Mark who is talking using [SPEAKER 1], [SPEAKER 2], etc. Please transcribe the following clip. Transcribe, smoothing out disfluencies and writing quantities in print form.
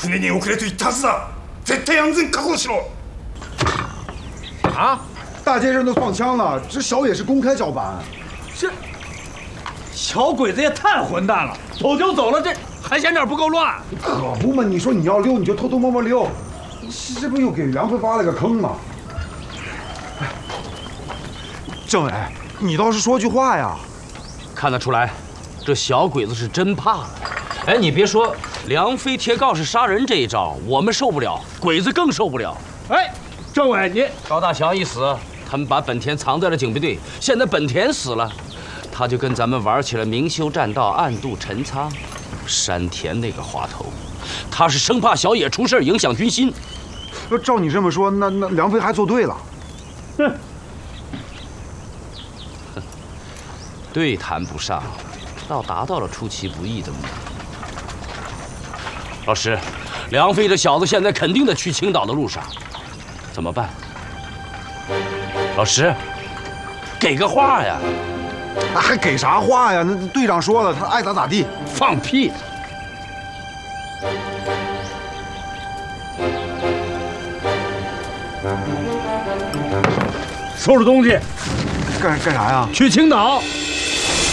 [SPEAKER 1] 船に遅れと言ったはずだ。絶対安全確保しろ。
[SPEAKER 2] 啊！
[SPEAKER 3] 大街上都放枪了，这小野是公开照办。
[SPEAKER 2] 这小鬼子也太混蛋了，走就走了，这还嫌点不够乱？
[SPEAKER 3] 可不嘛！你说你要溜，你就偷偷摸摸溜，这不又给梁飞挖了个坑吗？哎，政委，你倒是说句话呀！
[SPEAKER 4] 看得出来，这小鬼子是真怕了。哎，你别说，梁飞贴告示杀人这一招，我们受不了，鬼子更受不了。
[SPEAKER 2] 哎，政委你
[SPEAKER 4] 高大强一死，他们把本田藏在了警备队，现在本田死了，他就跟咱们玩起了明修栈道，暗度陈仓。山田那个滑头，他是生怕小野出事影响军心。
[SPEAKER 3] 照你这么说，那梁飞还做对了。
[SPEAKER 2] 哼，
[SPEAKER 4] 对谈不上，倒达到了出其不意的目的。老师，梁飞这小子现在肯定得去青岛的路上，怎么办？老师，给个话呀！
[SPEAKER 3] 还给啥话呀？那队长说了，他爱咋咋地。
[SPEAKER 4] 放屁！
[SPEAKER 2] 收拾东西，
[SPEAKER 3] 干啥呀？
[SPEAKER 2] 去青岛。